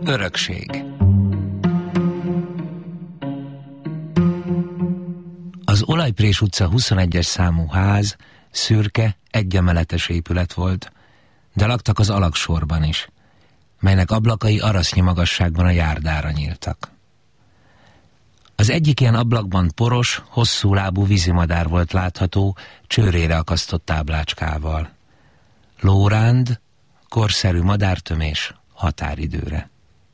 Örökség. Az Olajprés utca 21-es számú ház szürke, egyemeletes épület volt, de laktak az alagsorban is, melynek ablakai arasznyi magasságban a járdára nyíltak. Az egyik ilyen ablakban poros, hosszú lábú vízimadár volt látható, csőrére akasztott táblácskával. Lóránd, korszerű madártömés határidőre.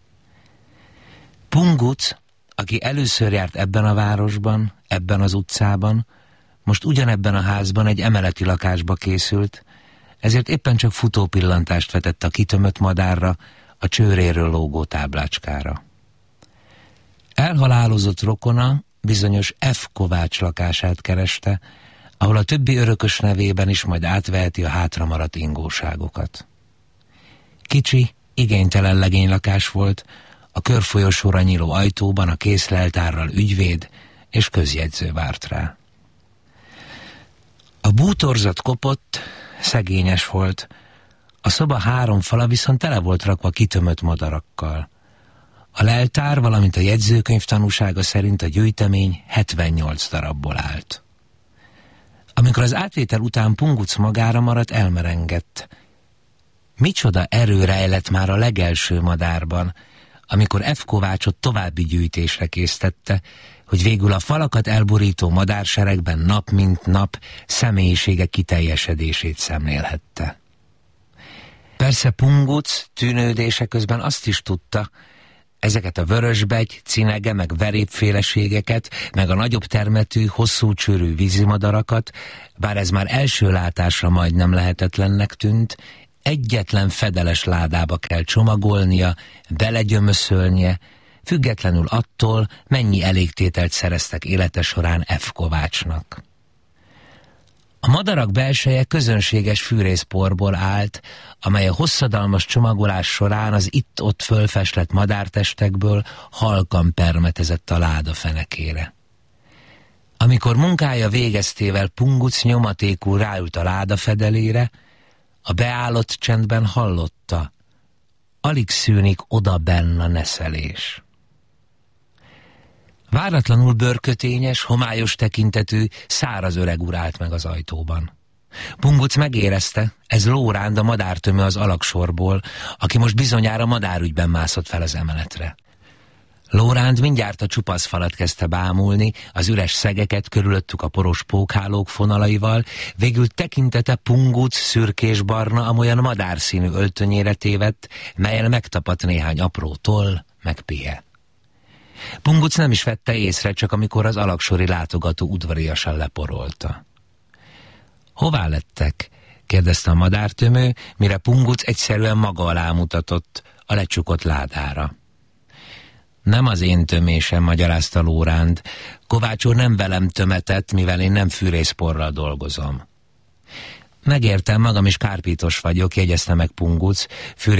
Punguc, aki először járt ebben a városban, ebben az utcában, most ugyanebben a házban egy emeleti lakásba készült, ezért éppen csak futópillantást vetett a kitömött madárra, a csőréről lógó táblácskára. Elhalálozott rokona bizonyos F. Kovács lakását kereste, ahol a többi örökös nevében is majd átveheti a hátramaradt ingóságokat. Kicsi, igénytelen legénylakás volt, a körfolyosóra nyíló ajtóban a készleltárral ügyvéd és közjegyző várt rá. A bútorzat kopott, szegényes volt, a szoba 3 fala viszont tele volt rakva kitömött madarakkal. A leltár, valamint a jegyzőkönyv tanúsága szerint a gyűjtemény 78 darabból állt. Amikor az átvétel után Punguc magára maradt, elmerengett. Micsoda erő rejlett már a legelső madárban, amikor F. Kovácsot további gyűjtésre késztette, hogy végül a falakat elborító madárseregben nap mint nap személyisége kiteljesedését szemlélhette. Persze Punguc tűnődése közben azt is tudta, ezeket a vörösbegy, cinege, meg verépféleségeket, meg a nagyobb termetű, hosszú csőrű vízimadarakat, bár ez már első látásra majdnem lehetetlennek tűnt, egyetlen fedeles ládába kell csomagolnia, belegyömöszölnie, függetlenül attól, mennyi elégtételt szereztek élete során F. Kovácsnak. A madarak belseje közönséges fűrészporból állt, amely a hosszadalmas csomagolás során az itt-ott fölfestett madártestekből halkan permetezett a láda fenekére. Amikor munkája végeztével Punguc nyomatékul ráült a láda fedelére, a beállott csendben hallotta, alig szűnik oda benn a neszelés. Váratlanul bőrkötényes, homályos tekintetű, száraz öreg úr állt meg az ajtóban. Punguc megérezte, ez Lóránd, a madártömő az alagsorból, aki most bizonyára madárügyben mászott fel az emeletre. Lóránd mindjárt a csupasz falat kezdte bámulni, az üres szegeket körülöttük a poros pókhálók fonalaival, végül tekintete Punguc szürkésbarna, amolyan madárszínű öltönyére tévedt, melyen megtapadt néhány apró toll, meg pihe. Punguc nem is vette észre, csak amikor az alagsori látogató udvariasan leporolta. Hová lettek? Kérdezte a madártömő, mire Punguc egyszerűen maga alá mutatott, a lecsukott ládára. Nem az én tömésem, magyarázta Lóránd. Kovács úr nem velem tömetett, mivel én nem fűrészporral dolgozom. Megértem, magam is kárpítos vagyok, jegyezte meg Punguc,